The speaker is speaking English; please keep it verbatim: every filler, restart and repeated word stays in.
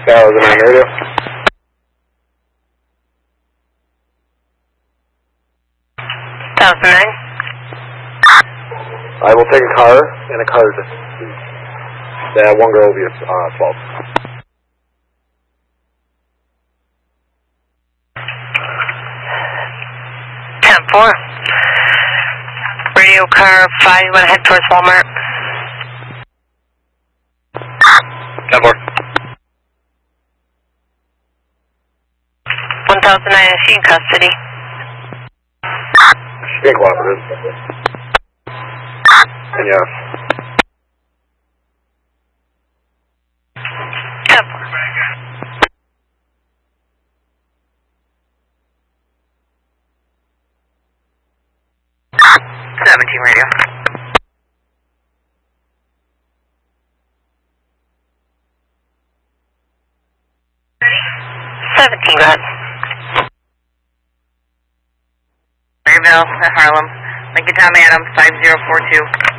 Thousand nine radio. Thousand nine. I will take a car and a card. Yeah, one girl will be uh, twelve. ten four. Radio car five, you want to head towards Walmart? ten four. one thousand nine, is she in custody? She can't cooperate. And yes. ten four. seventeen radio. seventeen, go ahead. Maryville, Harlem, Lincoln Tom Adam, five zero four two.